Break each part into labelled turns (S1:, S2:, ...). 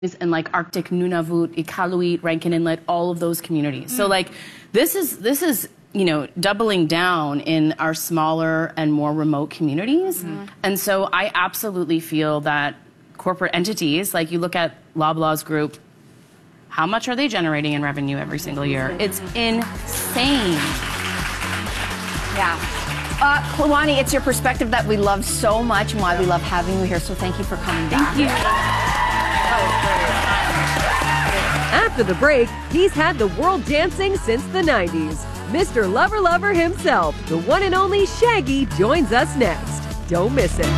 S1: and like Arctic, Nunavut, Iqaluit, Rankin Inlet, all of those communities. So like this is doubling down in our smaller and more remote communities. And so I absolutely feel that corporate entities, like you look at Loblaws Group, how much are they generating in revenue every single year? It's insane.
S2: Yeah. Kluwani, it's your perspective that we love so much and why we love having you here. So thank you for coming back.
S1: Thank you.
S3: After the break, he's had the world dancing since the 90s. Mr. Lover himself, the one and only Shaggy, joins us next. Don't miss it.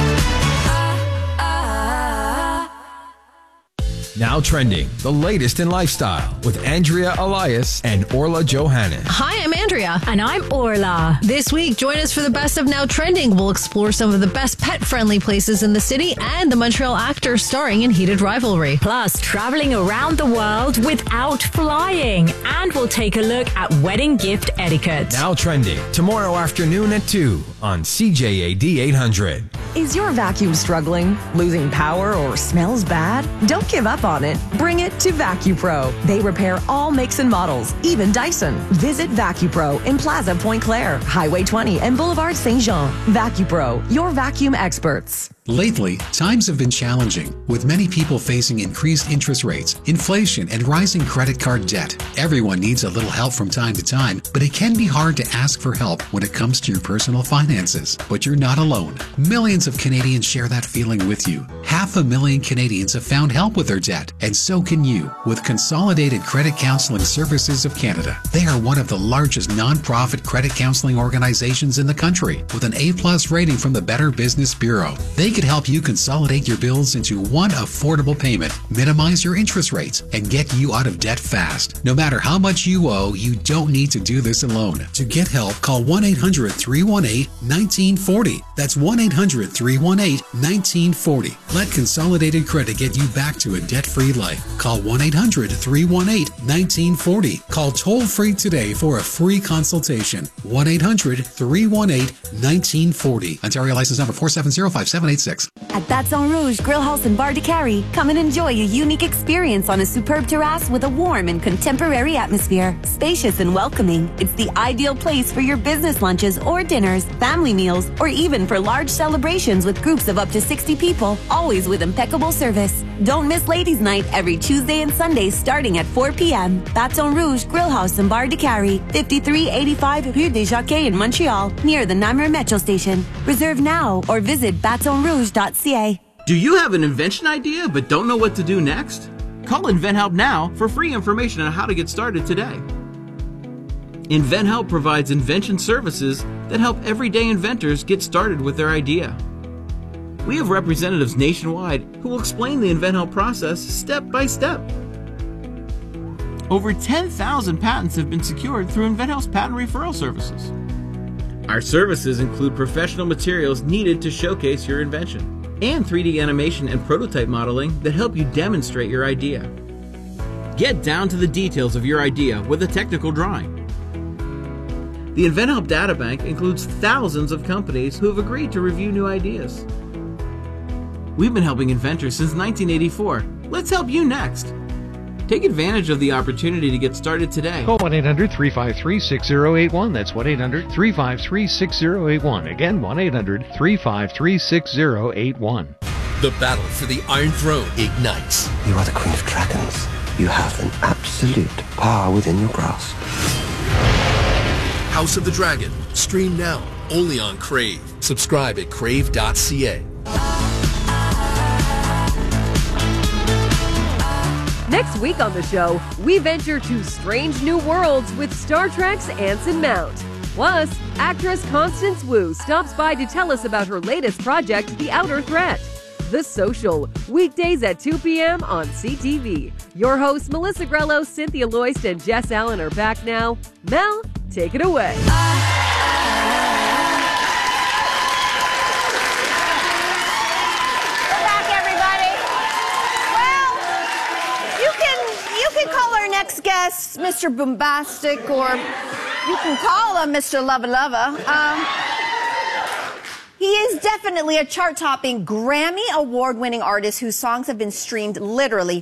S4: Now trending, the latest in lifestyle with Andrea Elias and Orla Johannes.
S5: Hi, I'm Andrea.
S6: And I'm Orla.
S5: This week, join us for the best of Now Trending. We'll explore some of the best pet-friendly places in the city and the Montreal actor starring in Heated Rivalry.
S6: Plus, traveling around the world without flying. And we'll take a look at wedding gift etiquette.
S4: Now Trending, tomorrow afternoon at 2 on CJAD 800.
S7: Is your vacuum struggling, losing power, or smells bad? Don't give up on it. Bring it to VacuPro. They repair all makes and models, even Dyson. Visit VacuPro in Plaza Point Claire, Highway 20, and Boulevard Saint Jean. VacuPro, your vacuum experts.
S8: Lately, times have been challenging, with many people facing increased interest rates, inflation, and rising credit card debt. Everyone needs a little help from time to time, but it can be hard to ask for help when it comes to your personal finances. But you're not alone. Millions of Canadians share that feeling with you. 500,000 Canadians have found help with their debt, and so can you, with Consolidated Credit Counseling Services of Canada. They are one of the largest non-profit credit counseling organizations in the country, with an A+ rating from the Better Business Bureau. They could help you consolidate your bills into one affordable payment, minimize your interest rates, and get you out of debt fast. No matter how much you owe, you don't need to do this alone. To get help, call 1-800-318-1940. That's 1-800-318-1940. Let Consolidated Credit get you back to a debt-free life. Call 1-800-318-1940. Call toll-free today for a free consultation. 1-800-318-1940. Ontario license number 4705786.
S9: At Baton Rouge Grill House and Bar de Carrie, come and enjoy a unique experience on a superb terrace with a warm and contemporary atmosphere. Spacious and welcoming, it's the ideal place for your business lunches or dinners, family meals, or even for large celebrations with groups of up to 60 people, always with impeccable service. Don't miss Ladies' Night every Tuesday and Sunday starting at 4 p.m. Baton Rouge Grill House and Bar de Carrie, 5385 Rue des Jockeys in Montreal, near the Namur Metro Station. Reserve now or visit batonrouge.ca.
S10: Do you have an invention idea but don't know what to do next? Call InventHelp now for free information on how to get started today. InventHelp provides invention services that help everyday inventors get started with their idea. We have representatives nationwide who will explain the InventHelp process step by step. Over 10,000 patents have been secured through InventHelp's patent referral services. Our services include professional materials needed to showcase your invention, and 3D animation and prototype modeling that help you demonstrate your idea. Get down to the details of your idea with a technical drawing. The InventHelp Databank includes thousands of companies who have agreed to review new ideas. We've been helping inventors since 1984. Let's help you next. Take advantage of the opportunity to get started today.
S11: Call 1-800-353-6081. That's 1-800-353-6081. Again, 1-800-353-6081.
S12: The battle for the Iron Throne ignites.
S13: You are the Queen of Dragons. You have an absolute power within your grasp.
S12: House of the Dragon. Stream now, only on Crave. Subscribe at crave.ca.
S3: Next week on the show, we venture to strange new worlds with Star Trek's Anson Mount. Plus, actress Constance Wu stops by to tell us about her latest project, The Outer Threat. The Social, weekdays at 2 p.m. on CTV. Your hosts, Melissa Grello, Cynthia Loist, and Jess Allen are back now. Mel, take it away.
S2: Call our next guest Mr. Bombastic, or you can call him Mr. Lova Lova. He is definitely a chart-topping, Grammy award-winning artist whose songs have been streamed literally